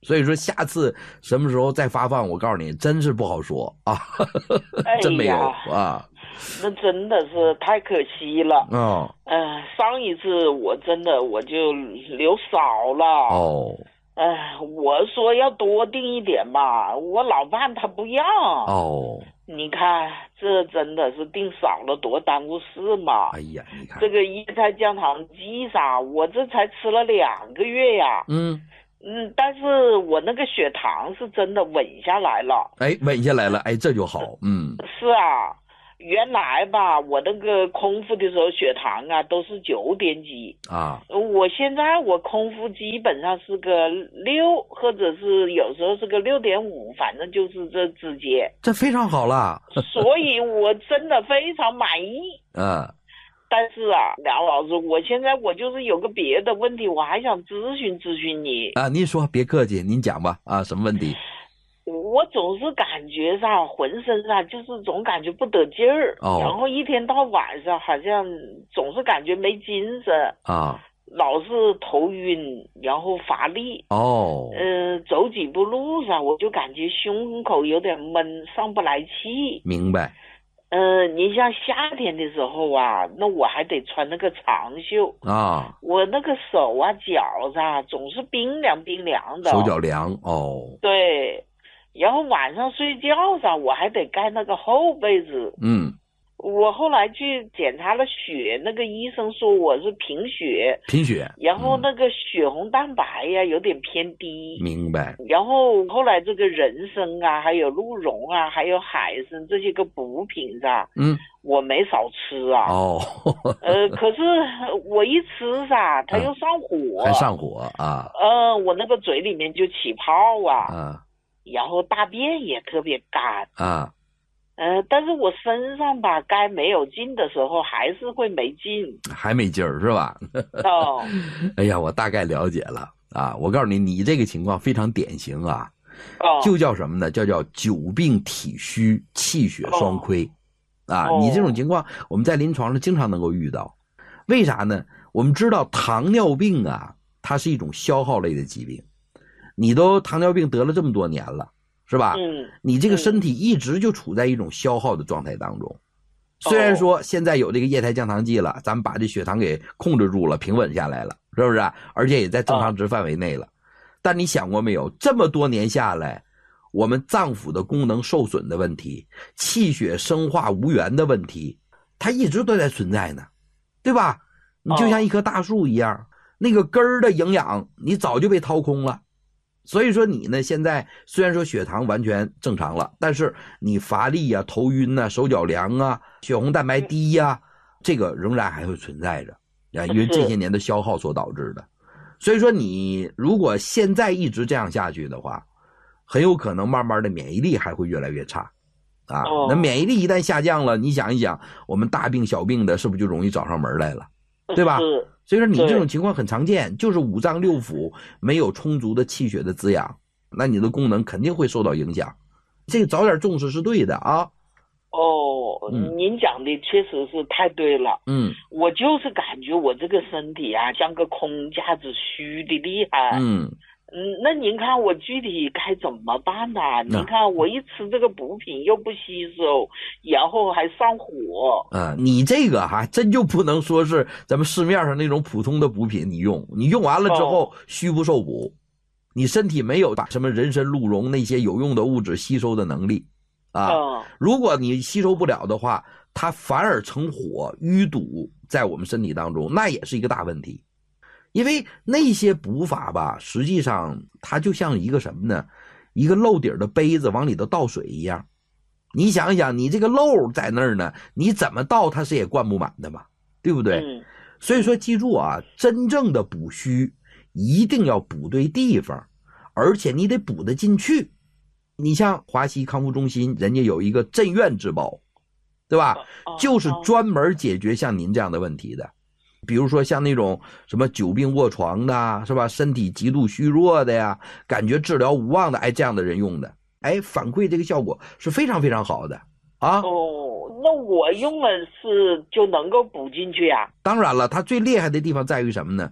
所以说下次什么时候再发放，我告诉你，真是不好说啊，真没有啊。 那真的是太可惜了。上一次我真的我就留少了。我说要多订一点吧，我老伴他不要。你看这真的是订少了多耽误事嘛。 哎呀，你看这个液态降糖剂啥，我这才吃了2个月呀。但是我那个血糖是真的稳下来了。 稳下来了，这就好。 是啊，原来吧，我那个空腹的时候血糖啊都是9点几啊，我现在我空腹基本上是个6，或者是有时候是个6.5，反正就是这之间。 这非常好了。 所以我真的非常满意。但是啊，梁老师，我现在我就是有个别的问题，我还想咨询你啊。您说，别客气，您讲吧。啊，什么问题？ 我总是感觉上浑身上就是总感觉不得劲儿，然后一天到晚上好像总是感觉没精神啊，老是头晕，然后乏力走几步路上我就感觉胸口有点闷，上不来气。 明白。 你像夏天的时候啊，那我还得穿那个长袖啊，我那个手啊脚上总是冰凉的， 手脚凉。 对，然后晚上睡觉上我还得盖那个厚被子。我后来去检查了血，那个医生说我是贫血，然后那个血红蛋白呀有点偏低。 明白。 然后后来这个人参啊，还有鹿茸啊，还有海参这些个补品上，我没少吃啊。可是我一吃啥，它又上火， 还上火啊。 我那个嘴里面就起泡啊，然后大便也特别干啊。但是我身上吧，该没有劲的时候还是会没劲， 还没劲儿是吧？哎呀，我大概了解了啊。我告诉你，你这个情况非常典型啊，就叫什么呢？叫久病体虚，气血双亏啊。你这种情况，我们在临床上经常能够遇到。为啥呢？我们知道糖尿病啊，它是一种消耗类的疾病，你都糖尿病得了这么多年了。是吧？你这个身体一直就处在一种消耗的状态当中。虽然说现在有这个液态降糖剂了，咱们把这血糖给控制住了，平稳下来了，是不是？而且也在正常值范围内了。但你想过没有，这么多年下来，我们脏腑的功能受损的问题，气血生化无源的问题，它一直都在存在呢，对吧？你就像一棵大树一样，那个根儿的营养你早就被掏空了。所以说你呢，现在虽然说血糖完全正常了，但是你乏力啊、头晕啊、手脚凉啊、血红蛋白低啊，这个仍然还会存在着啊，因为这些年的消耗所导致的。所以说你如果现在一直这样下去的话，很有可能慢慢的免疫力还会越来越差啊。那免疫力一旦下降了，你想一想，我们大病小病的是不是就容易找上门来了，对吧？所以说你这种情况很常见，就是五脏六腑没有充足的气血的滋养，那你的功能肯定会受到影响。这个早点重视是对的啊。 您讲的确实是太对了。我就是感觉我这个身体啊，像个空架子，虚的厉害。那您看我具体该怎么办呢？您看我一吃这个补品又不吸收，然后还上火。 你这个还真就不能说是咱们市面上那种普通的补品，你用完了之后虚不受补，你身体没有把什么人参、鹿茸那些有用的物质吸收的能力啊。如果你吸收不了的话，它反而成火淤堵在我们身体当中，那也是一个大问题。因为那些补法吧，实际上它就像一个什么呢？一个漏底的杯子往里头倒水一样。你想一想，你这个漏在那儿呢，你怎么倒它是也灌不满的嘛，对不对？所以说记住啊，真正的补虚一定要补对地方，而且你得补得进去。你像华西康复中心，人家有一个镇院之宝，对吧？就是专门解决像您这样的问题的。比如说像那种什么久病卧床的，是吧？身体极度虚弱的呀，感觉治疗无望的，这样的人用的，反馈这个效果是非常非常好的啊。 那我用了是就能够补进去啊？ 当然了，它最厉害的地方在于什么呢？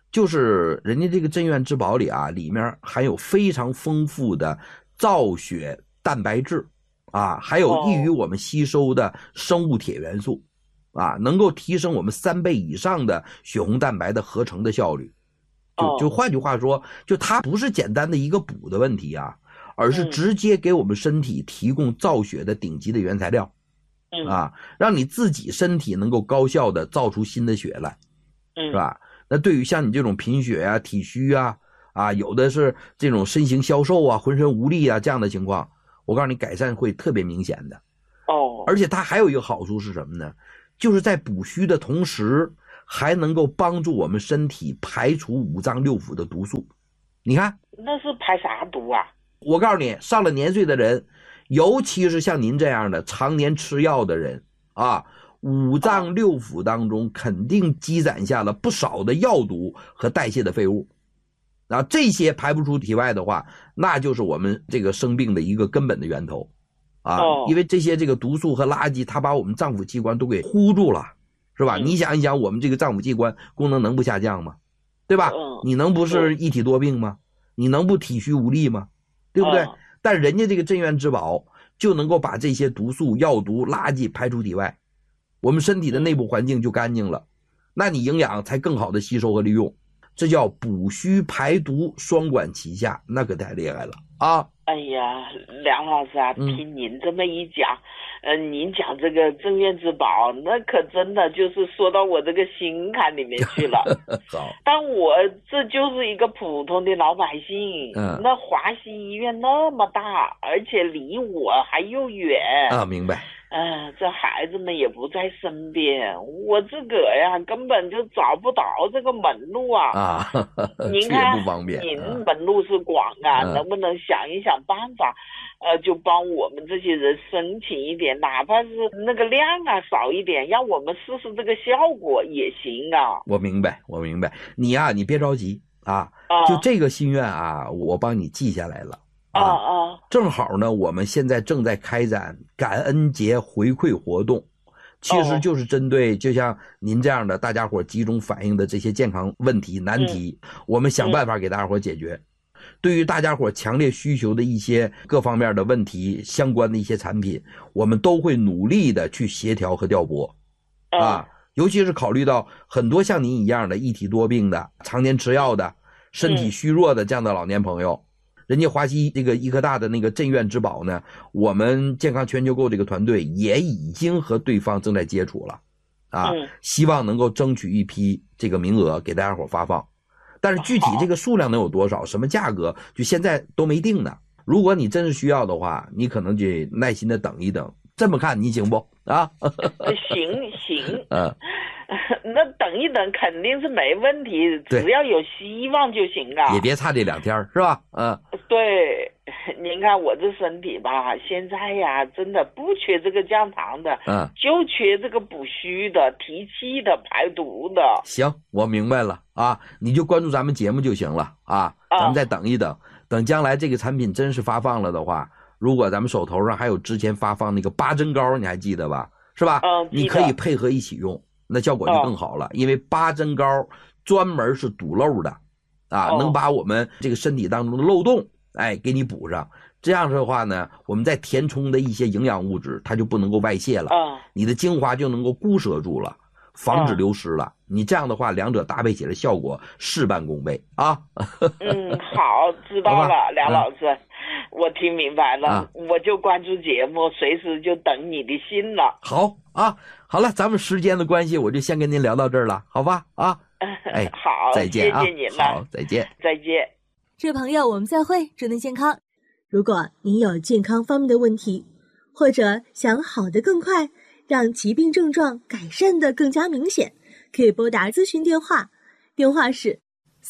就是人家这个镇院之宝里啊，里面含有非常丰富的造血蛋白质啊，还有易于我们吸收的生物铁元素啊，能够提升我们3倍以上的血红蛋白的合成的效率。就换句话说，就它不是简单的一个补的问题啊，而是直接给我们身体提供造血的顶级的原材料啊，让你自己身体能够高效的造出新的血来，是吧？那对于像你这种贫血啊、体虚啊，有的是这种身形消瘦啊、浑身无力啊这样的情况，我告诉你，改善会特别明显的。而且它还有一个好处是什么呢？就是在补虚的同时，还能够帮助我们身体排除五脏六腑的毒素。你看， 那是排啥毒啊？ 我告诉你，上了年岁的人，尤其是像您这样的常年吃药的人啊，五脏六腑当中肯定积攒下了不少的药毒和代谢的废物，啊，这些排不出体外的话，那就是我们这个生病的一个根本的源头啊。因为这些这个毒素和垃圾，它把我们脏腑器官都给糊住了，是吧？你想一想，我们这个脏腑器官功能能不下降吗？对吧？你能不是一体多病吗？你能不体虚无力吗？对不对？但人家这个镇院之宝就能够把这些毒素、药毒、垃圾排出体外，我们身体的内部环境就干净了，那你营养才更好的吸收和利用，这叫补虚排毒双管齐下，那可太厉害了啊！ 哎呀，梁老师啊，听您这么一讲，您讲这个镇院之宝，那可真的就是说到我这个心坎里面去了。 好， 但我这就是一个普通的老百姓，那华西医院那么大，而且离我还又远啊，明白。 这孩子们也不在身边，我这个呀根本就找不到这个门路啊！您看， 不方便， 您门路是广啊，能不能想一想办法，就帮我们这些人申请一点，哪怕是那个量啊少一点，让我们试试这个效果也行啊！ 我明白，你呀，你别着急啊，就这个心愿啊，我帮你记下来了。正好呢，我们现在正在开展感恩节回馈活动，其实就是针对就像您这样的大家伙集中反映的这些健康问题难题，我们想办法给大家伙解决。对于大家伙强烈需求的一些各方面的问题相关的一些产品，我们都会努力的去协调和调拨尤其是考虑到很多像您一样的一体多病的、常年吃药的、身体虚弱的这样的老年朋友，人家华西这个医科大的那个镇院之宝呢，我们健康全球购这个团队也已经和对方正在接触了希望能够争取一批这个名额给大家伙发放。但是具体这个数量能有多少，什么价格，就现在都没定呢。如果你真是需要的话，你可能就耐心的等一等。这么看你行不啊？ 行那等一等肯定是没问题，只要有希望就行啊。 也别差这2天是吧？ 对，您看我这身体吧，现在呀真的不缺这个降糖的，就缺这个补虚的、提气的、排毒的。 行，我明白了啊，你就关注咱们节目就行了啊。咱们再等一等，等将来这个产品真是发放了的话，如果咱们手头上还有之前发放那个8珍膏，你还记得吧？是吧？你可以配合一起用，那效果就更好了。因为8珍膏专门是堵漏的能把我们这个身体当中的漏洞给你补上。这样的话呢，我们在填充的一些营养物质它就不能够外泄了，你的精华就能够固摄住了，防止流失了。你这样的话，两者搭配起来效果事半功倍啊。 好，知道了，梁老师，我听明白了，我就关注节目，随时就等你的信了。 好啊，好了，咱们时间的关系，我就先跟您聊到这儿了，好吧？ 好， 再见啊， 谢谢您了， 好，再见， 再见。 这位朋友，我们再会，祝您健康。如果您有健康方面的问题，或者想好得更快，让疾病症状改善得更加明显，可以拨打咨询电话，电话是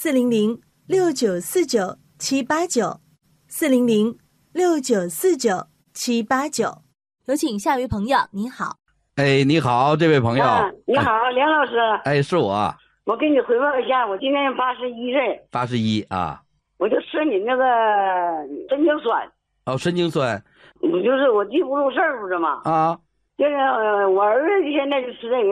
400-6949-789 400-6949-789。有请下一位朋友，你好。 你好，这位朋友。 你好，梁老师。 是我。 我给你汇报一下，我今年81岁。 81啊。 我就吃你那个神经酸。 神经酸。 就是我记不住事儿，不是吗？ 现在我儿子现在就吃这个药，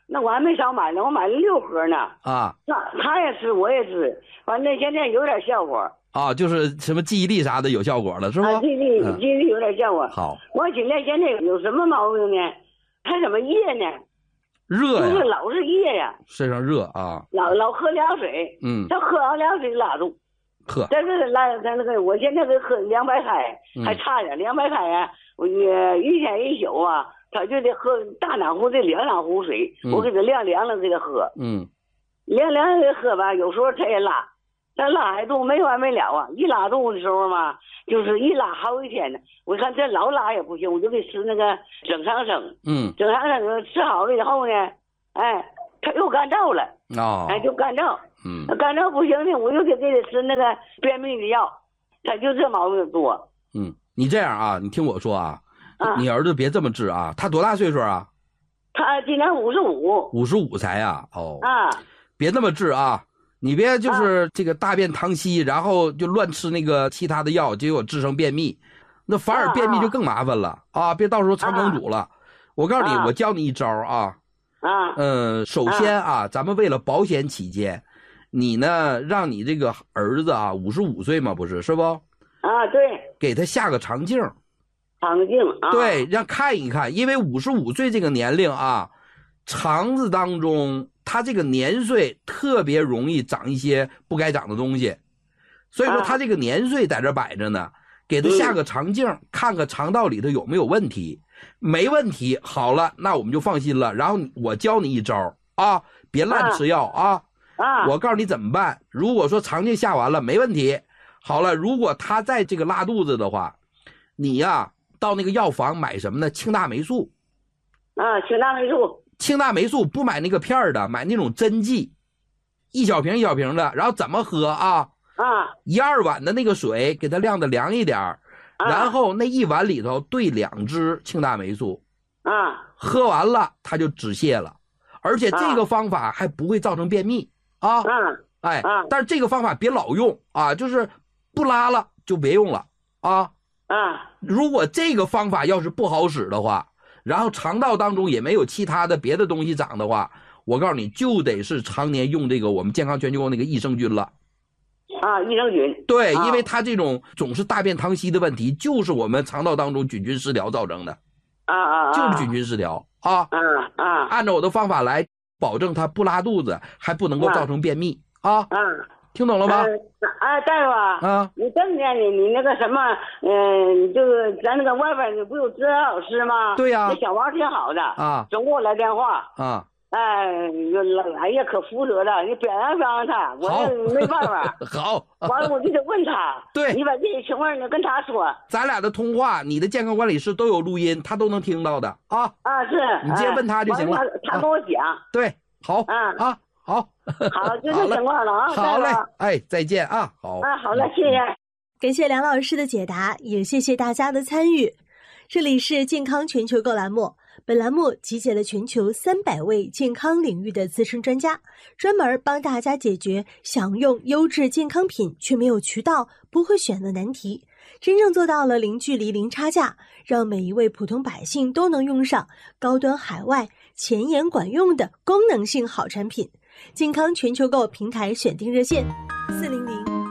那我还没少买呢，我买了6盒呢。 啊， 他也吃，我也吃，反正现在有点效果。 啊，就是什么记忆力啥的有效果了，是吧？ 记忆力有点效果。 好， 我现在有什么毛病呢？还怎么热呢？ 热呀， 就是老是热呀， 身上热啊。 老喝凉水，他喝完凉水拉肚。但是咱那个，我现在给喝200开，还差点200开啊！我一天一宿啊，他就得喝大暖壶的2两壶水，我给他晾凉了给他喝。凉了给他喝吧，有时候他也拉，他拉一肚没完没了啊！一拉肚的时候嘛，就是一拉好几天呢。我看这老拉也不行，我就给吃那个整肠生。整肠生吃好了以后呢，哎，他又干燥了。就干燥。干燥不行呢，我又得给他吃那个便秘的药，他就这毛病多。 你这样啊，你听我说啊，你儿子别这么治啊。他多大岁数啊？ 他今年55。 55才啊？别那么治啊！你别就是这个大便溏稀，然后就乱吃那个其他的药，结果治成便秘，那反而便秘就更麻烦了啊！别到时候肠梗阻了。我告诉你，我教你一招啊。首先啊，咱们为了保险起见。你呢？让你这个儿子啊，55岁嘛，不是，是不？ 对， 给他下个肠镜。 肠镜啊。 对，让看一看，因为55岁这个年龄啊，肠子当中他这个年岁特别容易长一些不该长的东西，所以说他这个年岁在这摆着呢，给他下个肠镜，看看肠道里头有没有问题，没问题，好了，那我们就放心了。然后我教你一招啊，别乱吃药啊。我告诉你怎么办。如果说肠镜下完了没问题，好了，如果他在这个拉肚子的话，你呀到那个药房买什么呢？庆大霉素。 庆大霉素。 庆大霉素不买那个片的，买那种针剂，1小瓶1小瓶的。然后怎么喝啊？1、2碗的那个水给它晾得凉一点，然后那1碗里头兑2支庆大霉素。喝完了它就止泻了，而且这个方法还不会造成便秘。但是这个方法别老用啊，就是不拉了就别用了啊。如果这个方法要是不好使的话，然后肠道当中也没有其他的别的东西长的话，我告诉你就得是常年用这个我们健康全球购那个益生菌了。 益生菌。 对，因为它这种总是大便溏稀的问题，就是我们肠道当中菌群失调造成的。就是菌群失调啊。按照我的方法来。保证他不拉肚子，还不能够造成便秘啊！听懂了吗？ 大夫你正天你那个什么，就是咱那个外边你不有指导老师吗？ 对呀， 那小王挺好的总给我来电话哎呀，可负责了，你表扬他，我也没办法。 好， 完了我就得问他， 对， 你把这些情况你跟他说。 咱俩的通话，你的健康管理师都有录音，他都能听到的啊。 是， 你直接问他就行了。 他跟我讲。 对，好好， 好，就这情况了啊。 好嘞，哎，再见啊，好。 好了，谢谢。 感谢梁老师的解答，也谢谢大家的参与。这里是健康全球购栏目，本栏目集结了全球300位健康领域的资深专家，专门帮大家解决想用优质健康品却没有渠道、不会选的难题，真正做到了零距离、零差价，让每一位普通百姓都能用上高端海外、前沿管用的功能性好产品。健康全球购平台选定热线400。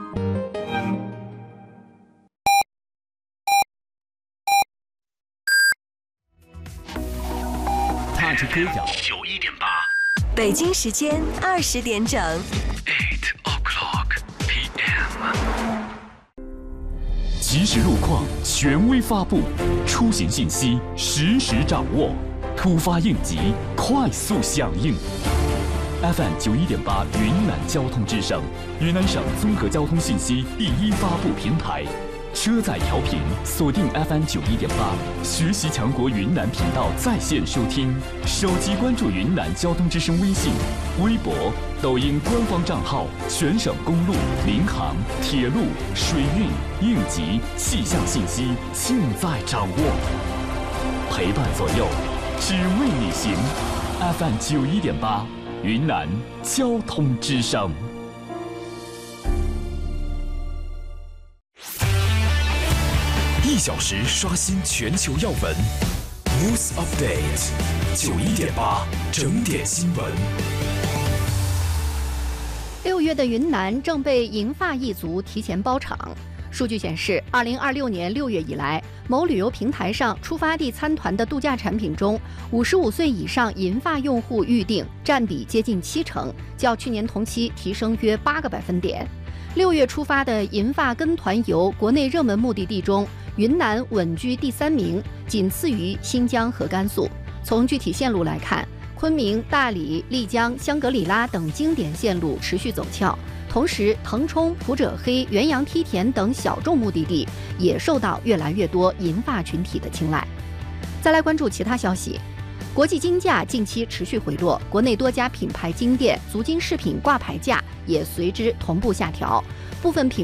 踏着歌谣 91.8， 北京时间20点整。 8 o'clock p.m. 即时路况权威发布，出行信息实时掌握，突发应急快速响应。FM 91.8云南交通之声，云南省综合交通信息第一发布平台。车载调频锁定 FM 91.8，学习强国云南频道在线收听，手机关注云南交通之声微信、微博、抖音官方账号，全省公路、民航、铁路、水运、应急、气象信息尽在掌握，陪伴左右，只为你行。FM 91.8，云南交通之声。 1小时刷新全球要闻 News Update 91.8整点新闻。 6月的云南正被银发一族提前包场。数据显示，2026年6月以来，某旅游平台上出发地参团的度假产品中，55岁以上银发用户预订占比接近70%，较去年同期提升约8个百分点。6月出发的银发跟团游国内热门目的地中，云南稳居第3名，仅次于新疆和甘肃。从具体线路来看，昆明、大理、丽江、香格里拉等经典线路持续走俏，同时腾冲、普者黑、元阳梯田等小众目的地也受到越来越多银发群体的青睐。再来关注其他消息，国际金价近期持续回落，国内多家品牌金店、足金饰品挂牌价也随之同步下调，部分品